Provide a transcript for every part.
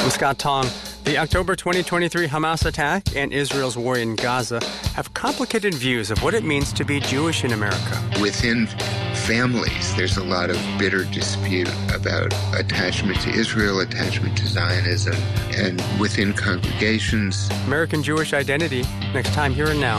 I'm Scott Tong. The October 2023 Hamas attack and Israel's war in Gaza have complicated views of what it means to be Jewish in America. Within families, there's a lot of bitter dispute about attachment to Israel, attachment to Zionism, and within congregations. American Jewish identity, next time Here and Now.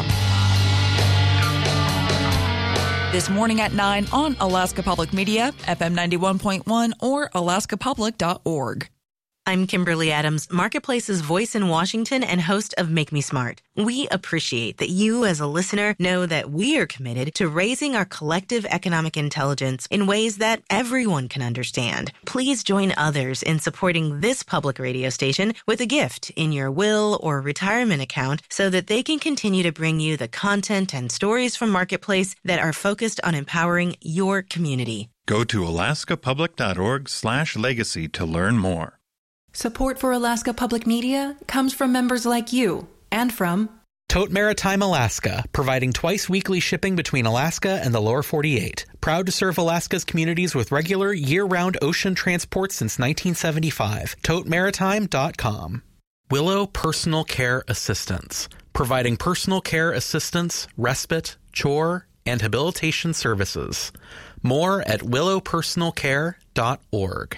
This morning at 9 on Alaska Public Media, FM 91.1 or alaskapublic.org. I'm Kimberly Adams, Marketplace's voice in Washington and host of Make Me Smart. We appreciate that you as a listener know that we are committed to raising our collective economic intelligence in ways that everyone can understand. Please join others in supporting this public radio station with a gift in your will or retirement account so that they can continue to bring you the content and stories from Marketplace that are focused on empowering your community. Go to alaskapublic.org/legacy to learn more. Support for Alaska Public Media comes from members like you and from Tote Maritime Alaska, providing twice-weekly shipping between Alaska and the lower 48. Proud to serve Alaska's communities with regular, year-round ocean transport since 1975. ToteMaritime.com. Willow Personal Care Assistance, providing personal care assistance, respite, chore, and habilitation services. More at willowpersonalcare.org.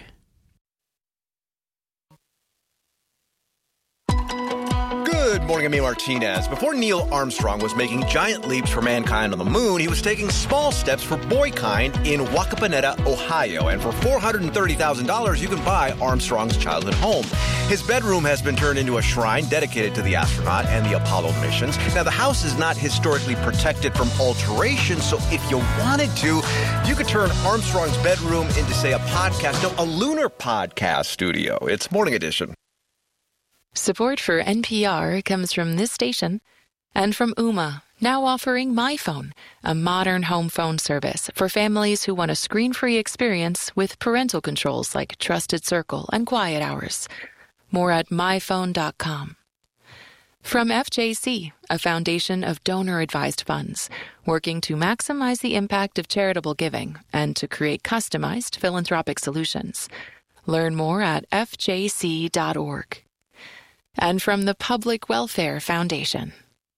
Good morning, I'm Neil Martinez. Before Neil Armstrong was making giant leaps for mankind on the moon, he was taking small steps for boykind in Wacaponeta, Ohio. And for $430,000, you can buy Armstrong's childhood home. His bedroom has been turned into a shrine dedicated to the astronaut and the Apollo missions. Now, the house is not historically protected from alteration, so if you wanted to, you could turn Armstrong's bedroom into, say, a lunar podcast studio. It's Morning Edition. Support for NPR comes from this station and from Ooma, now offering MyPhone, a modern home phone service for families who want a screen-free experience with parental controls like Trusted Circle and Quiet Hours. More at myphone.com. From FJC, a foundation of donor-advised funds, working to maximize the impact of charitable giving and to create customized philanthropic solutions. Learn more at fjc.org. And from the Public Welfare Foundation.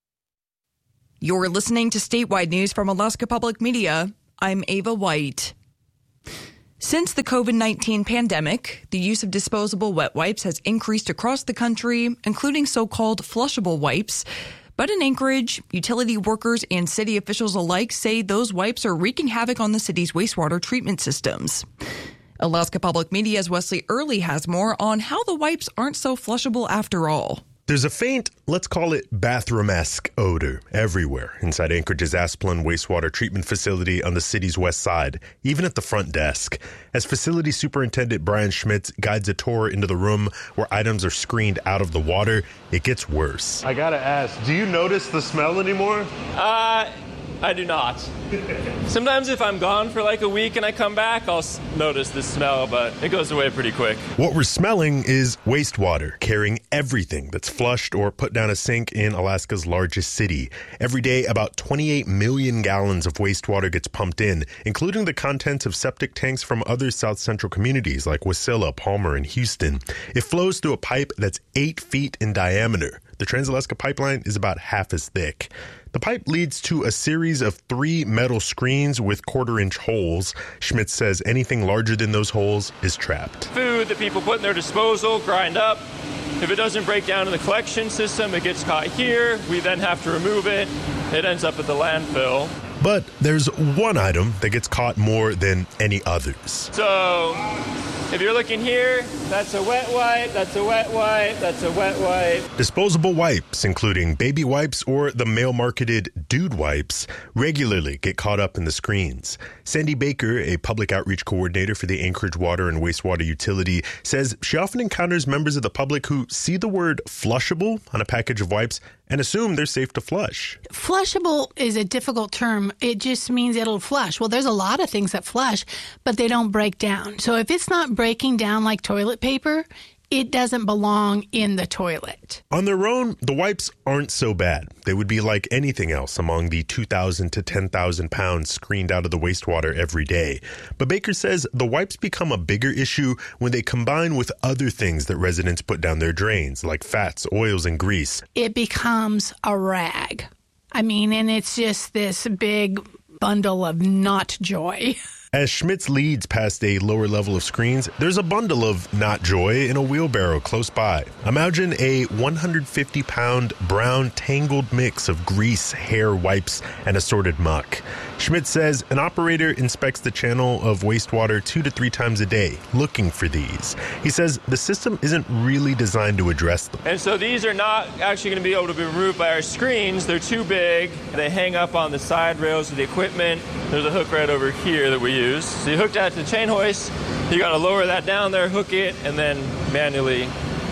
You're listening to statewide news from Alaska Public Media. I'm Ava White. Since the COVID-19 pandemic, the use of disposable wet wipes has increased across the country, including so-called flushable wipes. But in Anchorage, utility workers and city officials alike say those wipes are wreaking havoc on the city's wastewater treatment systems. Alaska Public Media's Wesley Early has more on how the wipes aren't so flushable after all. There's a faint, let's call it bathroom-esque odor everywhere inside Anchorage's Asplund wastewater treatment facility on the city's west side, even at the front desk. As Facility Superintendent Brian Schmitz guides a tour into the room where items are screened out of the water, it gets worse. I gotta ask, do you notice the smell anymore? I do not. Sometimes if I'm gone for like a week and I come back, I'll notice the smell, but it goes away pretty quick. What we're smelling is wastewater, carrying everything that's flushed or put down a sink in Alaska's largest city. Every day, about 28 million gallons of wastewater gets pumped in, including the contents of septic tanks from other South Central communities like Wasilla, Palmer, and Houston. It flows through a pipe that's 8 feet in diameter. The Trans-Alaska Pipeline is about half as thick. The pipe leads to a series of 3 metal screens with quarter-inch holes. Schmitz says anything larger than those holes is trapped. Food that people put in their disposal, grind up. If it doesn't break down in the collection system, it gets caught here. We then have to remove it. It ends up at the landfill. But there's one item that gets caught more than any others. So if you're looking here, that's a wet wipe, that's a wet wipe, that's a wet wipe. Disposable wipes, including baby wipes or the male-marketed dude wipes, regularly get caught up in the screens. Sandy Baker, a public outreach coordinator for the Anchorage Water and Wastewater Utility, says she often encounters members of the public who see the word flushable on a package of wipes and assume they're safe to flush. Flushable is a difficult term. It just means it'll flush. Well, there's a lot of things that flush, but they don't break down. So if it's not breaking down like toilet paper, it doesn't belong in the toilet. On their own, the wipes aren't so bad. They would be like anything else among the 2,000 to 10,000 pounds screened out of the wastewater every day. But Baker says the wipes become a bigger issue when they combine with other things that residents put down their drains, like fats, oils, and grease. It becomes a rag. I mean, and it's just this big bundle of not joy. As Schmitz leads past a lower level of screens, there's a bundle of not joy in a wheelbarrow close by. Imagine a 150-pound brown tangled mix of grease, hair, wipes, and assorted muck. Schmitz says an operator inspects the channel of wastewater 2 to 3 times a day, looking for these. He says the system isn't really designed to address them. And so these are not actually going to be able to be removed by our screens. They're too big. They hang up on the side rails of the equipment. There's a hook right over here that we use. So you hook that to the chain hoist. You got to lower that down there, hook it, and then manually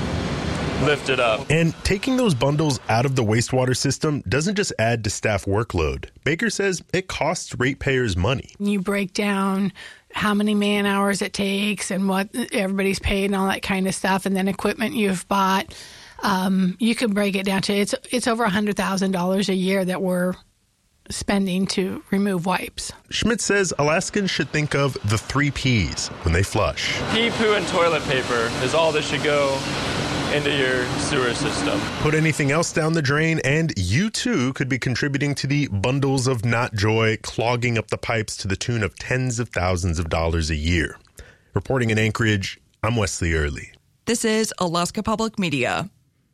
lift it up. And taking those bundles out of the wastewater system doesn't just add to staff workload. Baker says it costs ratepayers money. You break down how many man hours it takes and what everybody's paid and all that kind of stuff, and then equipment you've bought. You can break it down to it's over $100,000 a year that we're spending to remove wipes. Schmitz says Alaskans should think of the 3 Ps when they flush. Pee, poo, and toilet paper is all that should go into your sewer system. Put anything else down the drain, and you too could be contributing to the bundles of not joy clogging up the pipes to the tune of tens of thousands of dollars a year. Reporting in Anchorage, I'm Wesley Early. This is Alaska Public Media.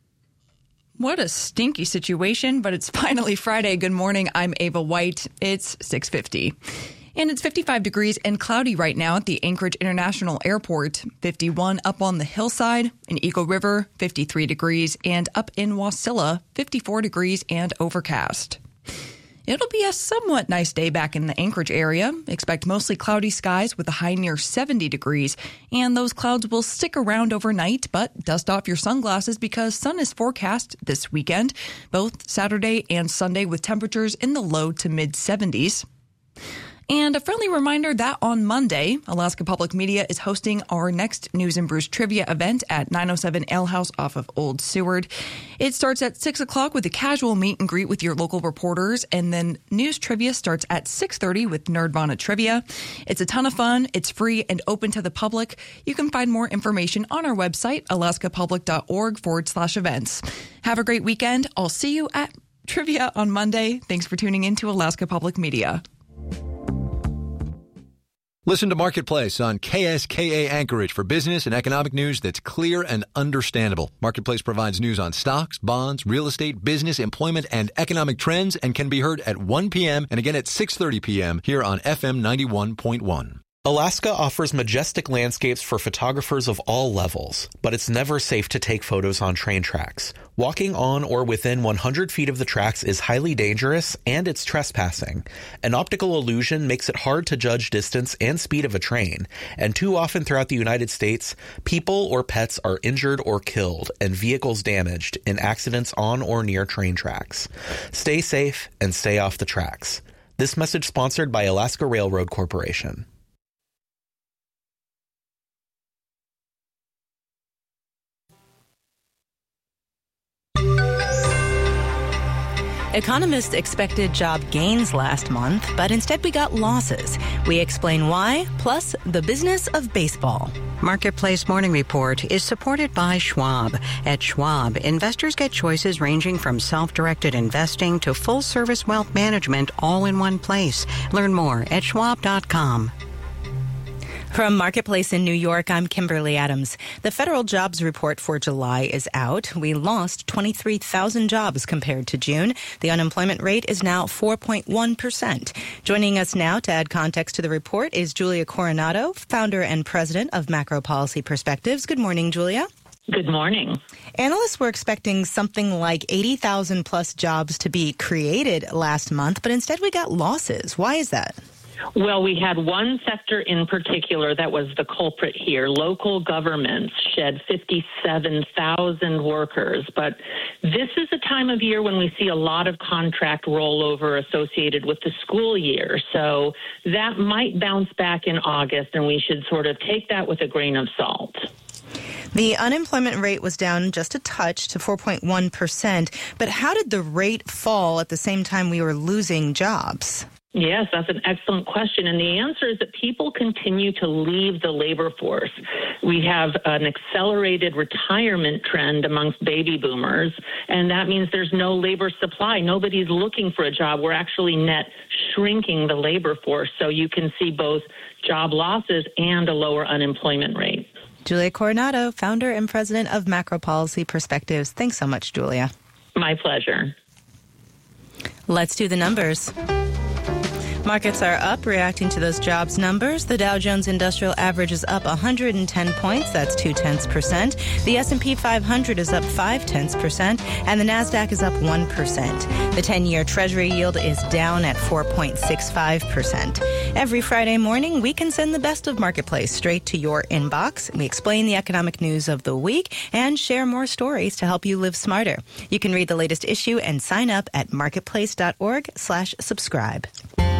What a stinky situation, but it's finally Friday. Good morning. I'm Ava White. It's 6:50. And it's 55 degrees and cloudy right now at the Anchorage International Airport. 51 up on the hillside in Eagle River, 53 degrees, and up in Wasilla, 54 degrees and overcast. It'll be a somewhat nice day back in the Anchorage area. Expect mostly cloudy skies with a high near 70 degrees. And those clouds will stick around overnight, but dust off your sunglasses because sun is forecast this weekend, both Saturday and Sunday with temperatures in the low to mid 70s. And a friendly reminder that on Monday, Alaska Public Media is hosting our next News and Brews trivia event at 907 Ale House off of Old Seward. It starts at 6 o'clock with a casual meet and greet with your local reporters, and then news trivia starts at 6:30 with Nerdvana Trivia. It's a ton of fun. It's free and open to the public. You can find more information on our website, alaskapublic.org/events. Have a great weekend. I'll see you at trivia on Monday. Thanks for tuning in to Alaska Public Media. Listen to Marketplace on KSKA Anchorage for business and economic news that's clear and understandable. Marketplace provides news on stocks, bonds, real estate, business, employment, and economic trends and can be heard at 1 p.m. and again at 6:30 p.m. here on FM 91.1. Alaska offers majestic landscapes for photographers of all levels, but it's never safe to take photos on train tracks. Walking on or within 100 feet of the tracks is highly dangerous, and it's trespassing. An optical illusion makes it hard to judge distance and speed of a train, and too often throughout the United States, people or pets are injured or killed and vehicles damaged in accidents on or near train tracks. Stay safe and stay off the tracks. This message sponsored by Alaska Railroad Corporation. Economists expected job gains last month, but instead we got losses. We explain why, plus the business of baseball. Marketplace Morning Report is supported by Schwab. At Schwab, investors get choices ranging from self-directed investing to full-service wealth management all in one place. Learn more at schwab.com. From Marketplace in New York, I'm Kimberly Adams. The federal jobs report for July is out. We lost 23,000 jobs compared to June. The unemployment rate is now 4.1%. Joining us now to add context to the report is Julia Coronado, founder and president of Macro Policy Perspectives. Good morning, Julia. Good morning. Analysts were expecting something like 80,000 plus jobs to be created last month, but instead we got losses. Why is that? Well, we had one sector in particular that was the culprit here. Local governments shed 57,000 workers. But this is a time of year when we see a lot of contract rollover associated with the school year. So that might bounce back in August, and we should sort of take that with a grain of salt. The unemployment rate was down just a touch to 4.1%. But how did the rate fall at the same time we were losing jobs? Yes, that's an excellent question. And the answer is that people continue to leave the labor force. We have an accelerated retirement trend amongst baby boomers, and that means there's no labor supply. Nobody's looking for a job. We're actually net shrinking the labor force. So you can see both job losses and a lower unemployment rate. Julia Coronado, founder and president of Macro Policy Perspectives. Thanks so much, Julia. My pleasure. Let's do the numbers. Markets are up, reacting to those jobs numbers. The Dow Jones Industrial Average is up 110 points. That's 0.2%. The S&P 500 is up 0.5%, and the Nasdaq is up 1%. The 10-year Treasury yield is down at 4.65%. Every Friday morning, we can send the best of Marketplace straight to your inbox. We explain the economic news of the week and share more stories to help you live smarter. You can read the latest issue and sign up at marketplace.org/subscribe.